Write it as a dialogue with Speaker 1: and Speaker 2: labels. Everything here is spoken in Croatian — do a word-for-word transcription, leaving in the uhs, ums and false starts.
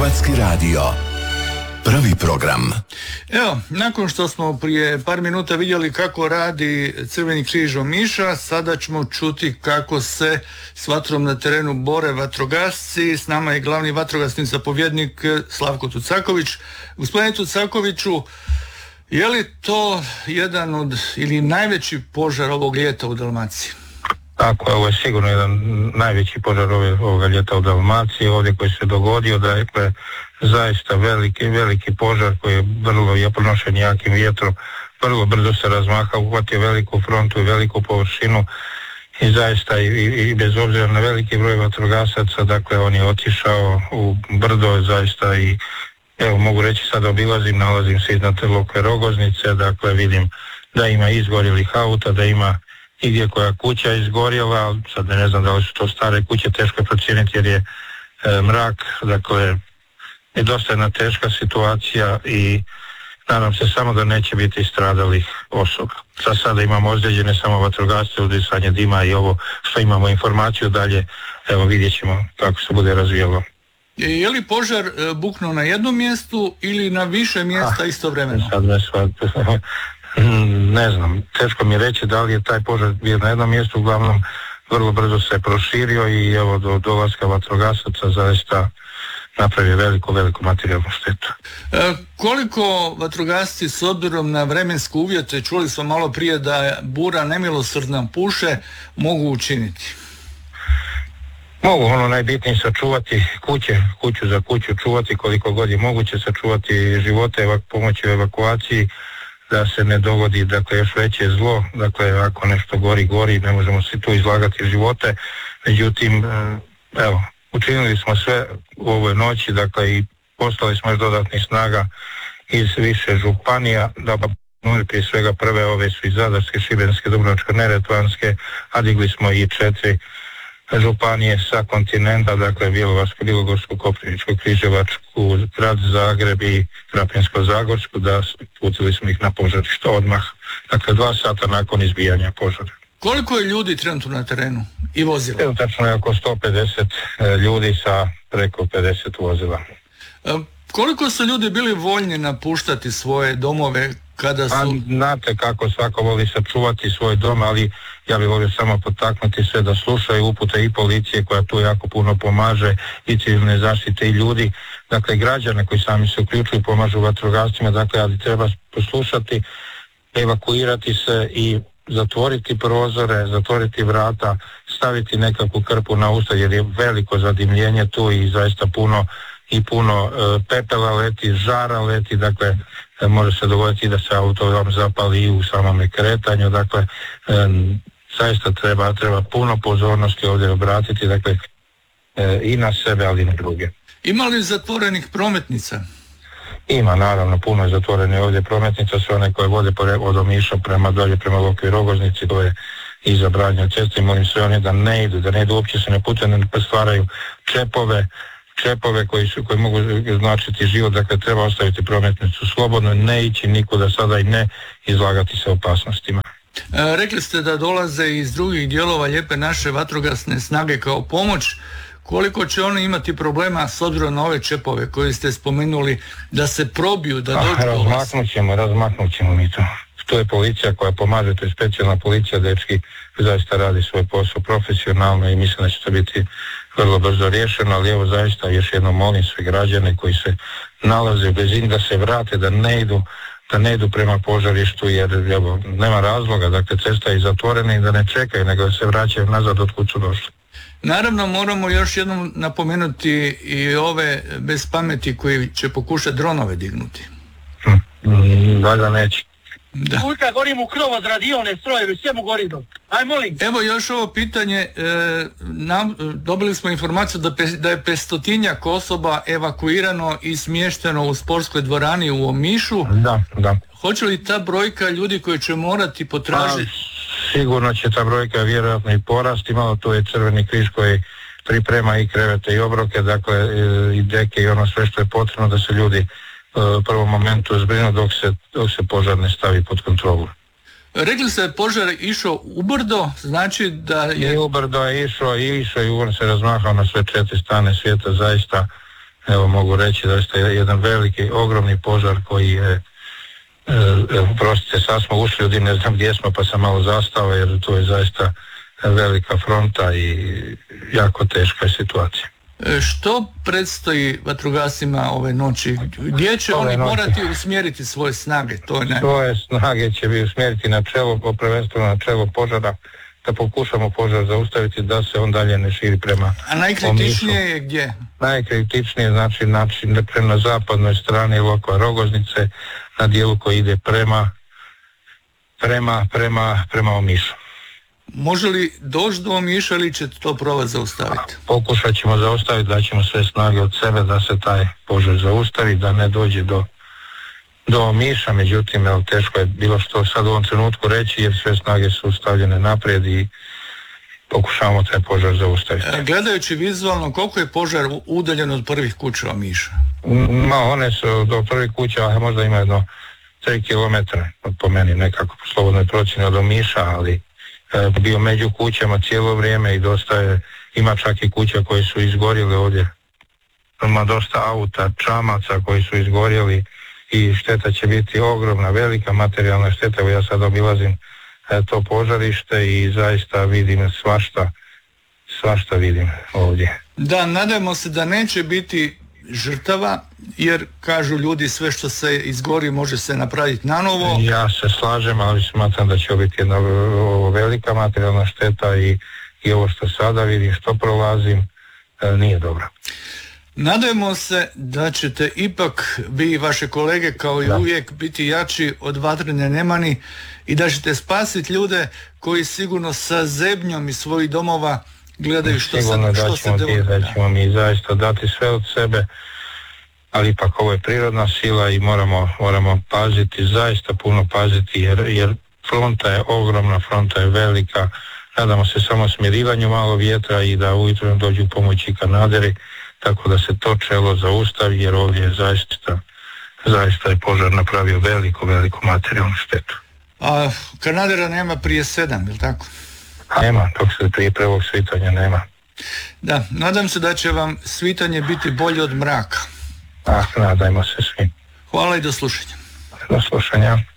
Speaker 1: Hrvatski radio. Prvi program.
Speaker 2: Evo, nakon što smo prije par minuta vidjeli kako radi Crveni križ Omiša, sada ćemo čuti kako se s vatrom na terenu bore vatrogasci. S nama je glavni vatrogasni zapovjednik Slavko Tucaković. Gospodine Tucakoviću, je li to jedan od ili najveći požar ovog ljeta u Dalmaciji?
Speaker 3: Tako, ovo je sigurno jedan najveći požar ovoga ljeta u Dalmaciji, ovdje koji se dogodio, da je zaista veliki, veliki požar koji je vrlo je pronošen jakim vjetrom, vrlo brzo se razmahao, uhvatio veliku frontu i veliku površinu i zaista i, i, i bez obzira na veliki broj vatrogasaca, dakle on je otišao u brdo zaista i evo mogu reći sad obilazim, nalazim se iznad te Loke Rogoznice, dakle vidim da ima izgorjelih auta, da ima i gdje koja kuća izgorjela, sad ne znam da li su to stare kuće, teško je procijeniti jer je e, mrak, dakle je dosta jedna teška situacija i nadam se samo da neće biti stradalih osoba. Za sada imamo ozlijeđene samo vatrogasce, udisanje dima i ovo što imamo informaciju dalje, evo vidjet ćemo kako se bude razvijalo.
Speaker 2: Je li požar buknuo na jednom mjestu ili na više mjesta ah, istovremeno?
Speaker 3: Sad ne shvatim. Ne znam, teško mi je reći da li je taj požar bio na jednom mjestu, uglavnom vrlo brzo se proširio i evo do dolaska vatrogasaca zaista napravio veliku, veliku materijalnu štetu.
Speaker 2: E, koliko vatrogasci s obzirom na vremenske uvjete, čuli smo malo prije da bura nemilosrdna puše, mogu učiniti?
Speaker 3: Mogu, ono najbitnije sačuvati kuće, kuću za kuću čuvati koliko god je moguće, sačuvati živote, evak, pomoći u evakuaciji, da se ne dogodi dakle još veće zlo, dakle ako nešto gori, gori, ne možemo se tu izlagati živote, međutim evo, učinili smo sve u ovoj noći, dakle i poslali smo još dodatnih snaga iz više županija, da prije svega prve ove su iz Zadarske, Šibenske, Dubrovačko-neretvanske, a digli smo i četiri županije sa kontinenta, dakle Bjelovarsko, Bilogorsko, Koprivničko, Križevačku, Grad Zagreb i Krapinsko-zagorsku, da putili smo ih na požarište odmah, dakle dva sata nakon izbijanja požara.
Speaker 2: Koliko je ljudi trenutno na terenu i vozila?
Speaker 3: Trenutno je oko sto pedeset ljudi sa preko pedeset vozila.
Speaker 2: E, koliko su ljudi bili voljni napuštati svoje domove kada su...
Speaker 3: A, znate kako svako voli sačuvati svoj dom, ali ja bih volio samo potaknuti sve da slušaju upute i policije koja tu jako puno pomaže, i civilne zaštite i ljudi, dakle građane koji sami se uključuju, pomažu vatrogascima, dakle ali treba poslušati, evakuirati se i zatvoriti prozore, zatvoriti vrata, staviti nekakvu krpu na usta jer je veliko zadimljenje tu i zaista puno i puno e, pepela leti, žara leti, dakle e, može se dogoditi da se auto vam zapali i u samome kretanju, dakle e, zaista treba, treba puno pozornosti ovdje obratiti, dakle e, i na sebe, ali i na druge.
Speaker 2: Ima li zatvorenih prometnica?
Speaker 3: Ima, naravno, puno je zatvorene ovdje prometnica, sve one koje vode od Omiša prema dolje, prema Lokoj Rogoznici, to je i zabranjeno ceste i molim sve one da ne idu, da ne idu, uopće se ne putuju, ne stvaraju čepove, čepove koji, su, koji mogu značiti život, dakle treba ostaviti prometnicu slobodno, ne ići nikuda sada i ne izlagati se opasnostima.
Speaker 2: E, rekli ste da dolaze iz drugih dijelova Lijepe naše vatrogasne snage kao pomoć. Koliko će oni imati problema s obzirom na ove čepove koje ste spomenuli da se probiju, da dođu do vas?
Speaker 3: Razmaknut ćemo, razmaknut ćemo mi to. To je policija koja pomaže, to je specijalna policija, dečki zaista radi svoj posao profesionalno i mislim da će to biti vrlo brzo riješeno, ali evo zaista još jednom molim sve građane koji se nalaze u blizini da se vrate, da ne idu, da ne idu prema požarištu jer evo, nema razloga, dakle cesta je zatvorena i da ne čekaju, nego da se vraćaju nazad od kud su došli.
Speaker 2: Naravno moramo još jednom napomenuti i ove bez pameti koji će pokušati dronove dignuti.
Speaker 3: Hm, valjda neće.
Speaker 4: Da. Ujka, gorim u krov od radione, strojevi, sve mu gori do. Aj, molim.
Speaker 2: Evo još ovo pitanje, e, nam, dobili smo informaciju da, pe, da je petstotinjak osoba evakuirano i smješteno u sportskoj dvorani u Omišu.
Speaker 3: Da, da.
Speaker 2: Hoće li ta brojka ljudi koji će morati potražiti?
Speaker 3: Pa, sigurno će ta brojka vjerojatno i porasti, malo tu je Crveni križ koji priprema i krevete i obroke, dakle i deke i ono sve što je potrebno da se ljudi u prvom momentu zbrinu dok se, dok se požar ne stavi pod kontrolu.
Speaker 2: Rekli ste da je požar išao ubrdo, znači da je...
Speaker 3: I ubrdo je išao i išao i on se razmahao na sve četiri strane svijeta, zaista evo mogu reći da je jedan veliki, ogromni požar koji je, evo, prostite, sad smo ušli u dim, ne znam gdje smo, pa sam malo zastao, jer to je zaista velika fronta i jako teška je situacija.
Speaker 2: Što predstoji vatrogascima ove noći? Gdje će ove oni noći morati usmjeriti svoje snage? To je
Speaker 3: svoje snage će bi usmjeriti na čelo, prvenstveno na čelo požara, da pokušamo požar zaustaviti, da se on dalje ne širi prema
Speaker 2: A najkritičnije Omišu. Je gdje?
Speaker 3: Najkritičnije znači, znači prema zapadnoj strani Lokva Rogoznice, na dijelu koji ide prema prema, prema, prema Omišu.
Speaker 2: Može li doći do Omiša ili će to probati zaustaviti?
Speaker 3: Pokušat ćemo zaustaviti, da ćemo sve snage od sebe da se taj požar zaustavi, da ne dođe do, do Omiša, međutim evo, teško je bilo što sad u ovom trenutku reći, jer sve snage su stavljene naprijed i pokušavamo taj požar zaustaviti.
Speaker 2: E, gledajući vizualno, koliko je požar udaljen od prvih kuća Omiša?
Speaker 3: Ma, one su do prvih kuća, a možda ima jedno tri kilometra, po meni nekako po slobodnoj procjeni od Omiša, ali bio među kućama cijelo vrijeme i dosta je, ima čak i kuća koje su izgorjele ovdje. Ima dosta auta, čamaca koji su izgorjeli i šteta će biti ogromna, velika materijalna šteta. Evo ja sad obilazim to požarište i zaista vidim svašta, svašta vidim ovdje.
Speaker 2: Da, nadajmo se da neće biti žrtava, jer kažu ljudi sve što se izgori može se napraviti nanovo.
Speaker 3: Ja se slažem, ali smatram da će biti jedna velika materijalna šteta i, i ovo što sada vidim, što prolazim, nije dobro.
Speaker 2: Nadajmo se da ćete ipak vi i vaše kolege kao i da. uvijek biti jači od vatrene nemani i da ćete spasiti ljude koji sigurno sa zebnjom iz svojih domova gledaju što
Speaker 3: sigurno
Speaker 2: se, što se
Speaker 3: dogodilo. Da ćemo mi zaista dati sve od sebe, ali ipak ovo je prirodna sila i moramo, moramo paziti, zaista puno paziti, jer, jer fronta je ogromna, fronta je velika. Nadamo se samo smirivanju malo vjetra i da ujutro dođu pomoći Kanaderi, tako da se to čelo zaustavi, jer ovdje je zaista, zaista je požar napravio veliku, veliku materijalnu štetu.
Speaker 2: A Kanadera nema prije sedam, je li tako?
Speaker 3: Nema, dok se prije prvog svitanja nema.
Speaker 2: Da, nadam se da će vam svitanje biti bolje od mraka.
Speaker 3: Ah, nadajmo se svi.
Speaker 2: Hvala i do slušanja.
Speaker 3: Do slušanja.